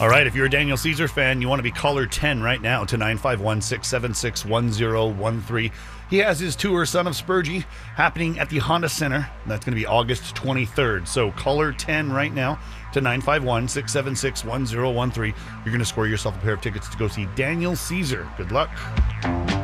All right, if you're a Daniel Caesar fan, you want to be caller 10 right now to 951-676-1013. He has his tour, Son of Spurgey, happening at the Honda Center. That's going to be August 23rd. So caller 10 right now to 951-676-1013. You're going to score yourself a pair of tickets to go see Daniel Caesar. Good luck.